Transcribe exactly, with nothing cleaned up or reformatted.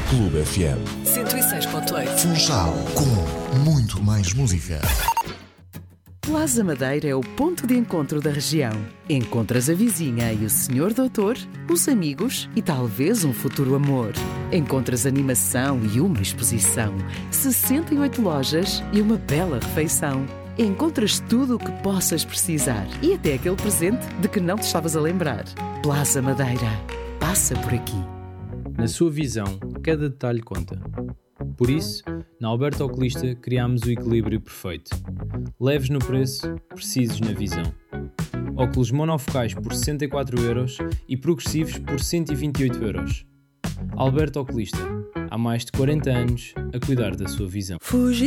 Clube F M. cento e seis ponto oito. Funchal, com muito mais música. Plaza Madeira é o ponto de encontro da região. Encontras a vizinha e o senhor doutor, os amigos e talvez um futuro amor. Encontras animação e uma exposição, sessenta e oito lojas e uma bela refeição. Encontras tudo o que possas precisar e até aquele presente de que não te estavas a lembrar. Plaza Madeira. Passa por aqui. Na sua visão, cada detalhe conta. Por isso, na Alberto Oculista criámos o equilíbrio perfeito. Leves no preço, precisos na visão. Óculos monofocais por sessenta e quatro euros e progressivos por cento e vinte e oito euros. Alberto Oculista, há mais de quarenta anos a cuidar da sua visão. Fugir